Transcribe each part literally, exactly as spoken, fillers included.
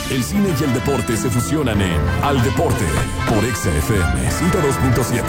El cine y el deporte se fusionan en Al Deporte por Exa F M ciento dos punto siete.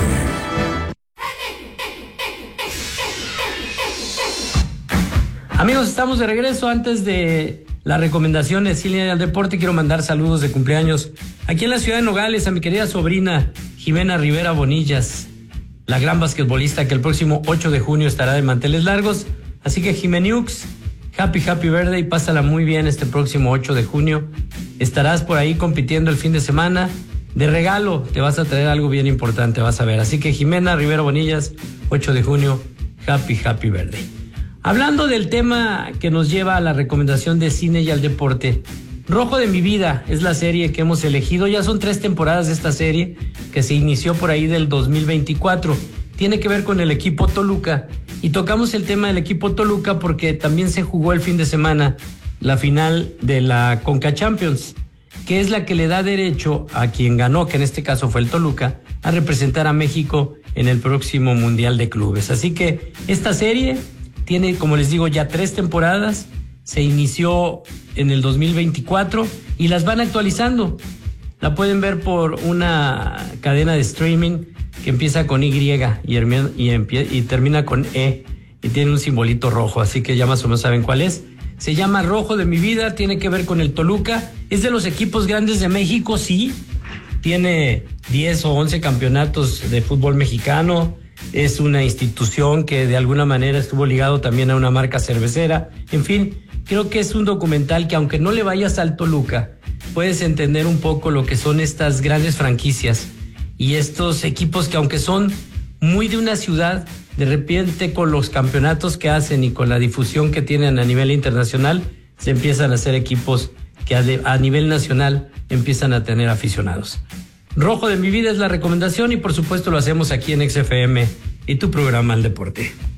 Amigos, estamos de regreso. Antes de la recomendación de cine y el deporte, quiero mandar saludos de cumpleaños aquí en la ciudad de Nogales a mi querida sobrina Jimena Rivera Bonillas, la gran basquetbolista que el próximo ocho de junio estará de manteles largos. Así que Jimeniux, happy, happy birthday, pásala muy bien este próximo ocho de junio. Estarás por ahí compitiendo el fin de semana. De regalo te vas a traer algo bien importante, vas a ver. Así que Jimena Rivera Bonillas, ocho de junio, happy, happy birthday. Hablando del tema que nos lleva a la recomendación de cine y al deporte, Rojo de mi vida es la serie que hemos elegido. Ya son tres temporadas de esta serie que se inició por ahí del dos mil veinticuatro. Tiene que ver con el equipo Toluca y tocamos el tema del equipo Toluca porque también se jugó el fin de semana la final de la Conca Champions, que es la que le da derecho a quien ganó, que en este caso fue el Toluca, a representar a México en el próximo Mundial de Clubes. Así que esta serie tiene, como les digo, ya tres temporadas. Se inició en el dos mil veinticuatro y las van actualizando. La pueden ver por una cadena de streaming que empieza con Y y, y, empie- y termina con E y tiene un simbolito rojo, así que ya más o menos saben cuál es. Se llama Rojo de mi vida, tiene que ver con el Toluca. Es de los equipos grandes de México, sí. Tiene diez o once campeonatos de fútbol mexicano. Es una institución que de alguna manera estuvo ligado también a una marca cervecera. En fin, creo que es un documental que, aunque no le vayas al Toluca, puedes entender un poco lo que son estas grandes franquicias y estos equipos que, aunque son muy de una ciudad, de repente con los campeonatos que hacen y con la difusión que tienen a nivel internacional, se empiezan a hacer equipos que a, de, a nivel nacional empiezan a tener aficionados. Rojo de mi vida es la recomendación y por supuesto lo hacemos aquí en X F M y tu programa El Deporte.